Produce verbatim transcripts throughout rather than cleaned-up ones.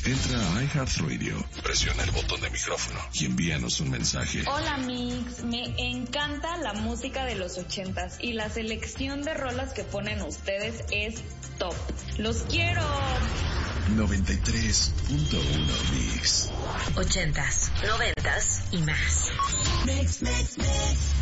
Entra a iHeartRadio, presiona el botón de micrófono y envíanos un mensaje. Hola Mix, me encanta la música de los ochentas y la selección de rolas que ponen ustedes es top. ¡Los quiero! noventa y tres punto uno Mix. Ochentas, noventas y más. Mix, mix, mix.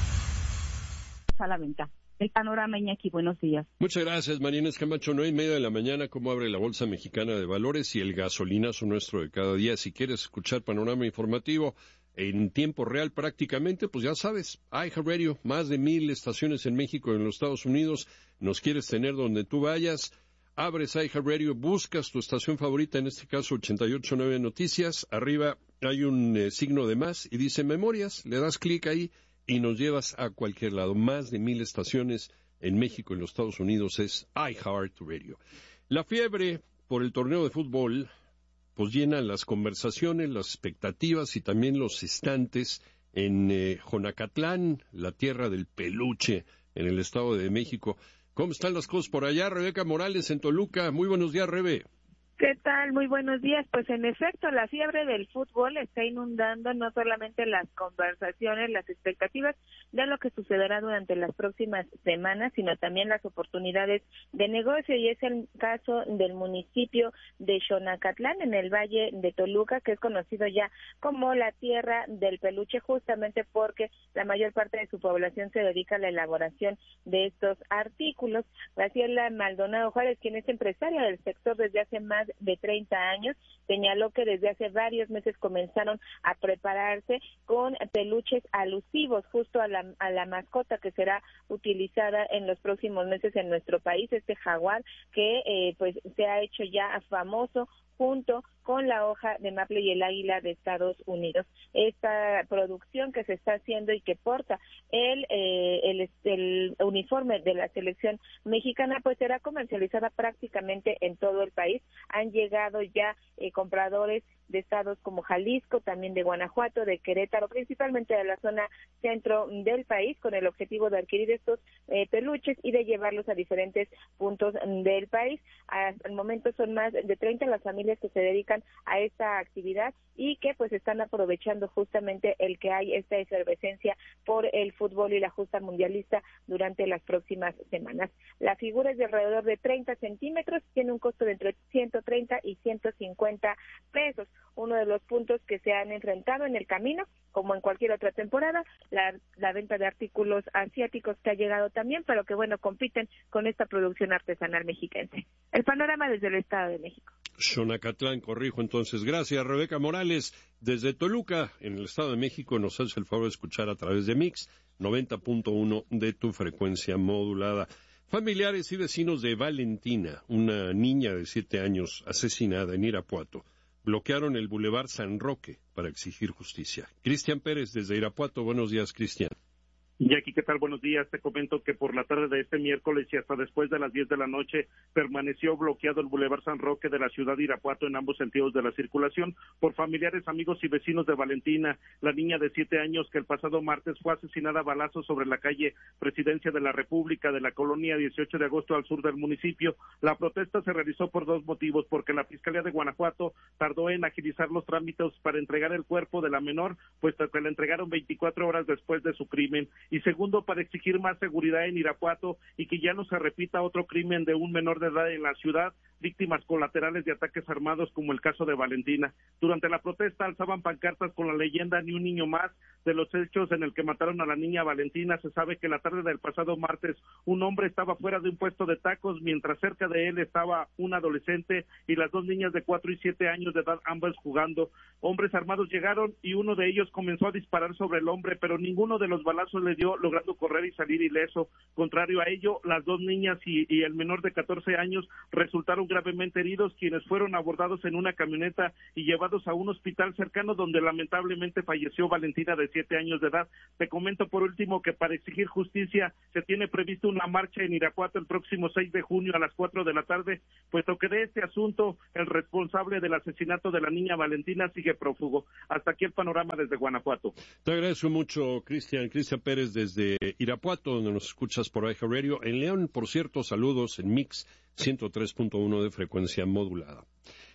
A la venta. El panorama, Iñaki, buenos días. Muchas gracias, Marina Escamacho. Nueve y media de la mañana, cómo abre la Bolsa Mexicana de Valores y el gasolinazo nuestro de cada día. Si quieres escuchar panorama informativo en tiempo real prácticamente, pues ya sabes, iHeartRadio, más de mil estaciones en México y en los Estados Unidos. Nos quieres tener donde tú vayas. Abres iHeartRadio, buscas tu estación favorita, en este caso ochenta y ocho punto nueve Noticias. Arriba hay un eh, signo de más y dice Memorias. Le das clic ahí y nos llevas a cualquier lado. Más de mil estaciones en México y en los Estados Unidos es iHeartRadio. La fiebre por el torneo de fútbol pues llena las conversaciones, las expectativas y también los estantes en eh, Jonacatlán, la tierra del peluche en el Estado de México. ¿Cómo están las cosas por allá? Rebeca Morales en Toluca. Muy buenos días, Rebe. ¿Qué tal? Muy buenos días. Pues en efecto, la fiebre del fútbol está inundando no solamente las conversaciones, las expectativas de lo que sucederá durante las próximas semanas, sino también las oportunidades de negocio, y es el caso del municipio de Xonacatlán, en el Valle de Toluca, que es conocido ya como la tierra del peluche, justamente porque la mayor parte de su población se dedica a la elaboración de estos artículos. Graciela Maldonado Juárez, quien es empresaria del sector desde hace más de treinta años, señaló que desde hace varios meses comenzaron a prepararse con peluches alusivos justo a la, a la mascota que será utilizada en los próximos meses en nuestro país, este jaguar que eh, pues se ha hecho ya famoso junto con la hoja de maple y el águila de Estados Unidos. Esta producción que se está haciendo y que porta el, eh, el, el uniforme de la selección mexicana, pues será comercializada prácticamente en todo el país. Han llegado ya eh, compradores de estados como Jalisco, también de Guanajuato, de Querétaro, principalmente de la zona centro del país, con el objetivo de adquirir estos eh, peluches y de llevarlos a diferentes puntos del país. Hasta el momento son más de treinta las familias que se dedican a esta actividad y que pues están aprovechando justamente el que hay esta efervescencia por el fútbol y la justa mundialista durante las próximas semanas. La figura es de alrededor de treinta centímetros, tiene un costo de entre ciento treinta y ciento cincuenta pesos. Uno de los puntos que se han enfrentado en el camino, como en cualquier otra temporada, la, la venta de artículos asiáticos que ha llegado también, pero que bueno, compiten con esta producción artesanal mexiquense. El panorama desde el Estado de México. Xonacatlán, corrijo entonces. Gracias, Rebeca Morales. Desde Toluca, en el Estado de México, nos hace el favor de escuchar a través de Mix noventa punto uno de tu frecuencia modulada. Familiares y vecinos de Valentina, una niña de siete años asesinada en Irapuato, bloquearon el Boulevard San Roque para exigir justicia. Cristian Pérez, desde Irapuato. Buenos días, Cristian. Y aquí, ¿qué tal? Buenos días. Te comento que por la tarde de este miércoles y hasta después de las diez de la noche permaneció bloqueado el Boulevard San Roque de la ciudad de Irapuato en ambos sentidos de la circulación por familiares, amigos y vecinos de Valentina, la niña de siete años que el pasado martes fue asesinada a balazos sobre la calle Presidencia de la República de la colonia dieciocho de agosto al sur del municipio. La protesta se realizó por dos motivos: porque la Fiscalía de Guanajuato tardó en agilizar los trámites para entregar el cuerpo de la menor, puesto que la entregaron veinticuatro horas después de su crimen, y segundo, para exigir más seguridad en Irapuato y que ya no se repita otro crimen de un menor de edad en la ciudad, víctimas colaterales de ataques armados como el caso de Valentina. Durante la protesta alzaban pancartas con la leyenda "Ni un niño más". De los hechos en el que mataron a la niña Valentina, se sabe que la tarde del pasado martes un hombre estaba fuera de un puesto de tacos, mientras cerca de él estaba un adolescente y las dos niñas de cuatro y siete años de edad, ambas jugando. Hombres armados llegaron y uno de ellos comenzó a disparar sobre el hombre, pero ninguno de los balazos le dio, logrando correr y salir ileso. Contrario a ello, las dos niñas y, y el menor de catorce años resultaron gravemente heridos, quienes fueron abordados en una camioneta y llevados a un hospital cercano, donde lamentablemente falleció Valentina, de siete años de edad. Te comento por último que para exigir justicia se tiene previsto una marcha en Irapuato el próximo seis de junio a las cuatro de la tarde, puesto que de este asunto el responsable del asesinato de la niña Valentina sigue prófugo. Hasta aquí el panorama desde Guanajuato. Te agradezco mucho, Cristian. Cristian Pérez desde Irapuato, donde nos escuchas por iHeartRadio. En León, por cierto, saludos en Mix ciento tres punto uno de frecuencia modulada.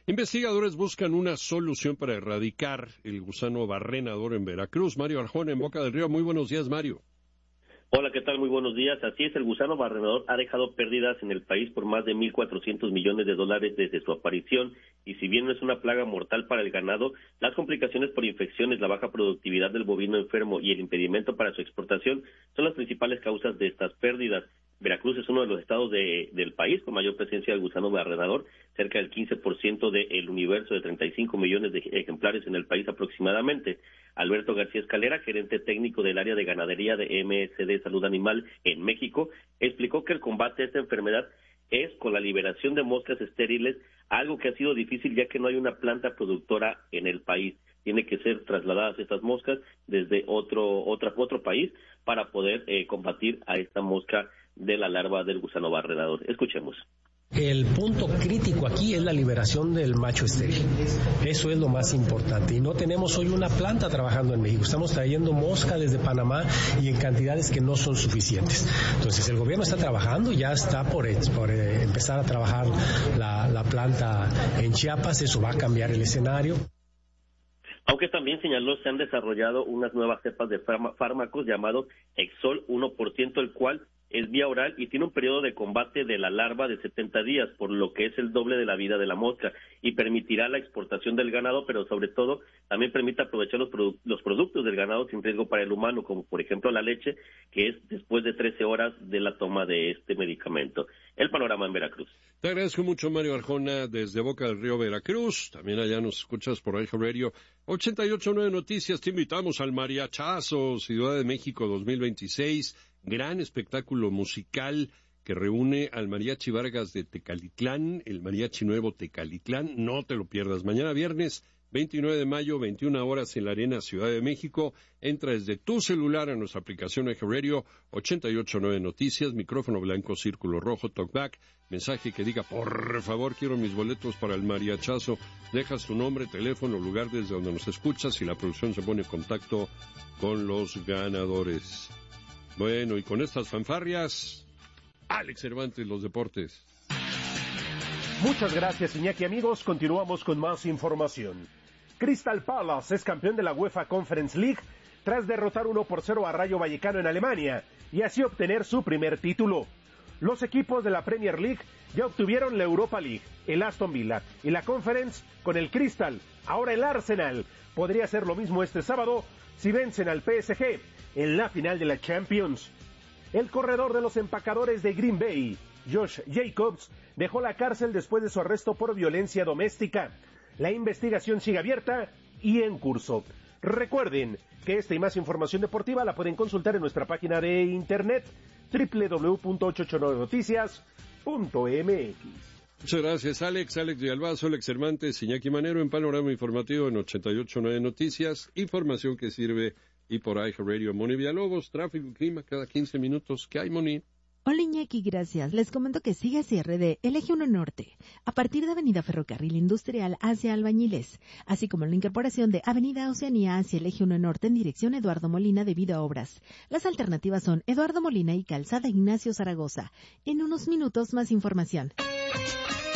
Investigadores buscan una solución para erradicar el gusano barrenador en Veracruz. Mario Arjona, en Boca del Río. Muy buenos días, Mario. Hola, ¿qué tal? Muy buenos días. Así es, el gusano barrenador ha dejado pérdidas en el país por más de mil cuatrocientos millones de dólares desde su aparición, y si bien no es una plaga mortal para el ganado, las complicaciones por infecciones, la baja productividad del bovino enfermo y el impedimento para su exportación son las principales causas de estas pérdidas. Veracruz es uno de los estados de, del país con mayor presencia del gusano barrenador, cerca del quince por ciento del universo de treinta y cinco millones de ejemplares en el país aproximadamente. Alberto García Escalera, gerente técnico del área de ganadería de M S D Salud Animal en México, explicó que el combate a esta enfermedad es con la liberación de moscas estériles, algo que ha sido difícil ya que no hay una planta productora en el país. Tiene que ser trasladadas estas moscas desde otro otro, otro país para poder eh, combatir a esta mosca de la larva del gusano barrenador. Escuchemos. El punto crítico aquí es la liberación del macho estéril. Eso es lo más importante. Y no tenemos hoy una planta trabajando en México. Estamos trayendo mosca desde Panamá y en cantidades que no son suficientes. Entonces el gobierno está trabajando, ya está por, por eh, empezar a trabajar la, la planta en Chiapas. Eso va a cambiar el escenario. Aunque también señaló se han desarrollado unas nuevas cepas de fármacos llamados Exol uno por ciento, el cual es vía oral y tiene un periodo de combate de la larva de setenta días, por lo que es el doble de la vida de la mosca, y permitirá la exportación del ganado, pero sobre todo también permite aprovechar los, produ- los productos del ganado sin riesgo para el humano, como por ejemplo la leche, que es después de trece horas de la toma de este medicamento. El panorama en Veracruz. Te agradezco mucho, Mario Arjona, desde Boca del Río, Veracruz. También allá nos escuchas por iHeart Radio. ochenta y ocho punto nueve Noticias, te invitamos al Mariachazo Ciudad de México dos mil veintiséis. Gran espectáculo musical que reúne al Mariachi Vargas de Tecalitlán, el Mariachi Nuevo Tecalitlán. No te lo pierdas. Mañana viernes, veintinueve de mayo, veintiuna horas en la Arena Ciudad de México. Entra desde tu celular a nuestra aplicación iHeart Radio, ochenta y ocho punto nueve Noticias, micrófono blanco, círculo rojo, talkback, mensaje que diga, por favor, quiero mis boletos para el mariachazo. Dejas tu nombre, teléfono, lugar desde donde nos escuchas y la producción se pone en contacto con los ganadores. Bueno, y con estas fanfarrias, Alex Cervantes, los deportes. Muchas gracias, Iñaki. Amigos, continuamos con más información. Crystal Palace es campeón de la UEFA Conference League tras derrotar uno por cero a Rayo Vallecano en Alemania y así obtener su primer título. Los equipos de la Premier League ya obtuvieron la Europa League, el Aston Villa y la Conference con el Crystal. Ahora el Arsenal podría hacer lo mismo este sábado si vencen al P S G en la final de la Champions. El corredor de los empacadores de Green Bay, Josh Jacobs, dejó la cárcel después de su arresto por violencia doméstica. La investigación sigue abierta y en curso. Recuerden que esta y más información deportiva la pueden consultar en nuestra página de internet doble u doble u doble u punto ochocientos ochenta y nueve noticias punto m x. Muchas gracias, Alex. Alex de Albazo, Alex Cervantes, Iñaki Manero en Panorama Informativo en ochenta y ocho punto nueve Noticias. Información que sirve y por iHeart Radio. Moni Villalobos, tráfico y clima cada quince minutos. ¿Qué hay, Moni? Hola Iñaki, gracias. Les comento que sigue cierre de el Eje uno Norte, a partir de Avenida Ferrocarril Industrial hacia Albañiles, así como la incorporación de Avenida Oceanía hacia el Eje uno Norte en dirección Eduardo Molina debido a obras. Las alternativas son Eduardo Molina y Calzada Ignacio Zaragoza. En unos minutos más información.